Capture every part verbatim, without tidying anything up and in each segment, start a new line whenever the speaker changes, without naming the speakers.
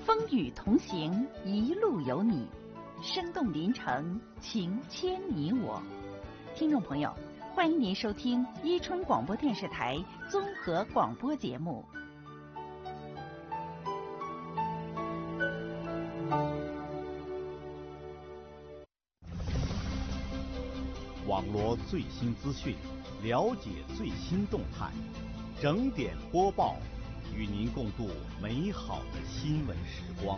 风雨同行，一路有你，生动临城，情牵你我。听众朋友，欢迎您收听伊春广播电视台综合广播节目。
网罗最新资讯，了解最新动态，整点播报，与您共度美好的新闻时光。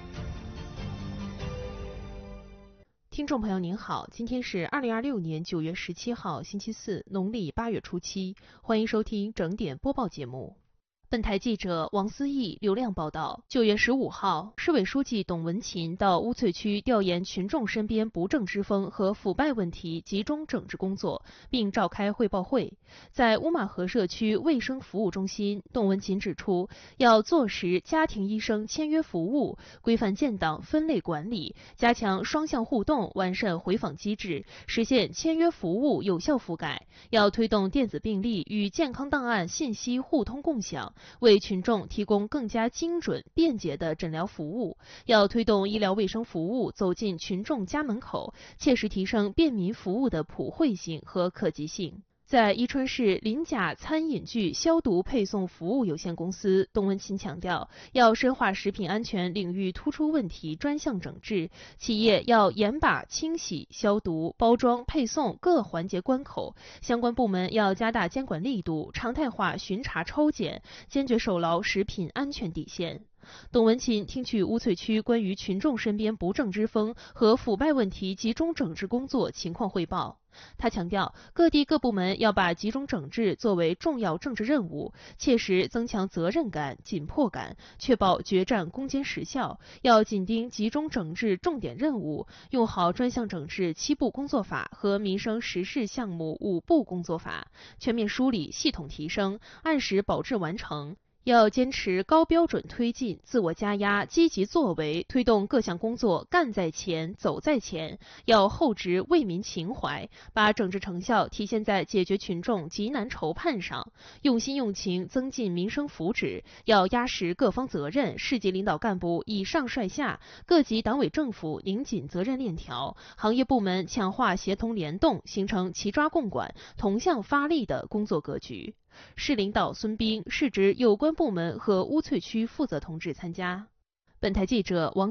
听众朋友您好，今天是二零二六年九月十七号星期四，农历八月初七，欢迎收听整点播报节目。本台记者王思义、刘亮报道，九月十五号，市委书记董文琴到乌翠区调研群众身边不正之风和腐败问题集中整治工作，并召开汇报会。在乌马河社区卫生服务中心，董文琴指出，要坐实家庭医生签约服务，规范建档分类管理，加强双向互动，完善回访机制，实现签约服务有效覆盖。要推动电子病历与健康档案信息互通共享，为群众提供更加精准、便捷的诊疗服务。要推动医疗卫生服务走进群众家门口，切实提升便民服务的普惠性和可及性。在伊春市临甲餐饮具消毒配送服务有限公司，董文琴强调，要深化食品安全领域突出问题专项整治，企业要严把清洗、消毒、包装、配送各环节关口，相关部门要加大监管力度，常态化巡查抽检，坚决守牢食品安全底线。董文琴听取乌翠区关于群众身边不正之风和腐败问题集中整治工作情况汇报。他强调，各地各部门要把集中整治作为重要政治任务，切实增强责任感、紧迫感，确保决战攻坚实效。要紧盯集中整治重点任务，用好专项整治七步工作法和民生实事项目五步工作法，全面梳理、系统提升，按时保质完成。要坚持高标准推进，自我加压，积极作为，推动各项工作干在前、走在前。要厚植为民情怀，把整治成效体现在解决群众急难愁盼上，用心用情增进民生福祉。要压实各方责任，市级领导干部以上率下，各级党委政府拧紧责任链条，行业部门强化协同联动，形成齐抓共管、同向发力的工作格局。市领导孙斌、市直有关部门和乌翠区负责同志参加。本台记者王